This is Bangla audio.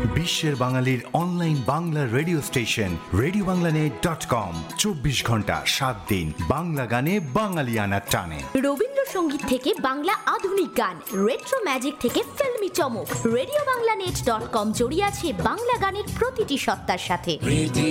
বিশ্বের বাঙালির online Bangla radio station RadioBanglaNet.com 24 ঘন্টা 7 দিন বাংলা গানে বাঙালিয়ানা টানে। রবীন্দ্রসঙ্গীত থেকে বাংলা আধুনিক গান, রেট্রো ম্যাজিক থেকে ফিল্মি চমক, RadioBanglaNet.com জড়িয়ে আছে বাংলা গানের প্রতিটি সত্তার সাথে।